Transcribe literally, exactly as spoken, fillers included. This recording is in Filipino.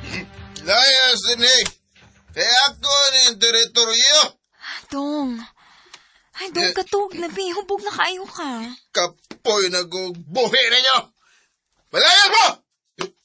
Layas dinig. Kaya ako ni teritoryo. Dong. Ay, dong katog na, be. Hubog na kayo ka. Kapoy na buhi ninyo. Malayas mo!